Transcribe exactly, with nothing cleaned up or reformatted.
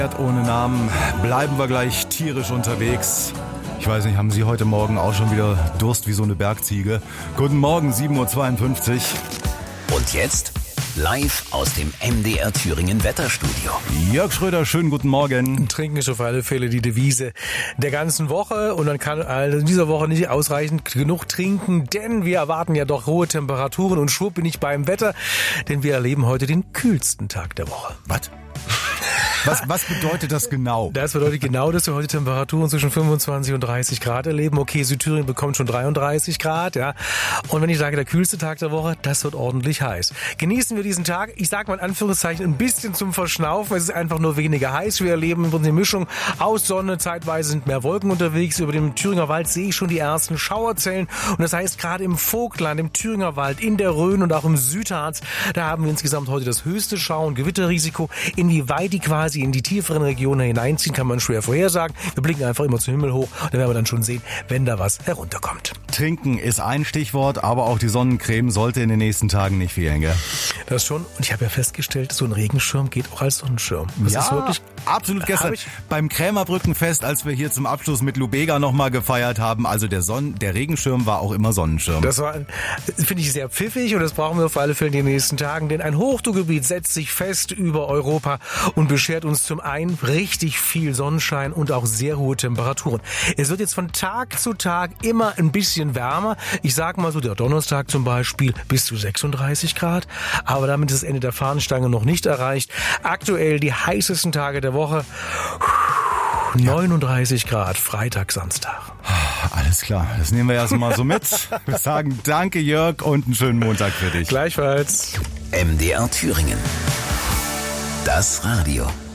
Ohne Namen bleiben wir gleich tierisch unterwegs. Ich weiß nicht, haben Sie heute Morgen auch schon wieder Durst wie so eine Bergziege? Guten Morgen, sieben Uhr zweiundfünfzig. Und jetzt live aus dem M D R Thüringen Wetterstudio. Jörg Schröder, schönen guten Morgen. Trinken ist auf alle Fälle die Devise der ganzen Woche und man kann also in dieser Woche nicht ausreichend genug trinken, denn wir erwarten ja doch hohe Temperaturen und schwupp bin ich beim Wetter, denn wir erleben heute den kühlsten Tag der Woche. Was? Was, was bedeutet das genau? Das bedeutet genau, dass wir heute Temperaturen zwischen fünfundzwanzig und dreißig Grad erleben. Okay, Südthüringen bekommt schon dreiunddreißig Grad, ja. Und wenn ich sage, der kühlste Tag der Woche, das wird ordentlich heiß. Genießen wir diesen Tag, ich sage mal in Anführungszeichen, ein bisschen zum Verschnaufen. Es ist einfach nur weniger heiß. Wir erleben im Prinzip eine Mischung aus Sonne, zeitweise sind mehr Wolken unterwegs. Über dem Thüringer Wald sehe ich schon die ersten Schauerzellen. Und das heißt, gerade im Vogtland, im Thüringer Wald, in der Rhön und auch im Südharz, da haben wir insgesamt heute das höchste Schau- und Gewitterrisiko. Inwieweit die quasi in die tieferen Regionen hineinziehen, kann man schwer vorhersagen. Wir blicken einfach immer zum Himmel hoch und dann werden wir dann schon sehen, wenn da was herunterkommt. Trinken ist ein Stichwort, aber auch die Sonnencreme sollte in den nächsten Tagen nicht fehlen, gell? Das schon. Und ich habe ja festgestellt, so ein Regenschirm geht auch als Sonnenschirm. Das ja, ist wirklich absolut. Gestern beim Krämerbrückenfest, als wir hier zum Abschluss mit Lubega nochmal gefeiert haben, also der, Sonn- der Regenschirm war auch immer Sonnenschirm. Das war, finde ich, sehr pfiffig und das brauchen wir auf alle Fälle in den nächsten Tagen, denn ein Hochdruckgebiet setzt sich fest über Europa und beschert uns zum einen richtig viel Sonnenschein und auch sehr hohe Temperaturen. Es wird jetzt von Tag zu Tag immer ein bisschen wärmer. Ich sage mal so, der Donnerstag zum Beispiel bis zu sechsunddreißig Grad, aber damit ist das Ende der Fahnenstange noch nicht erreicht. Aktuell die heißesten Tage der Woche. neununddreißig Grad, Freitag, Samstag. Alles klar, das nehmen wir erstmal so mit. Wir sagen danke Jörg und einen schönen Montag für dich. Gleichfalls. M D R Thüringen. Das Radio.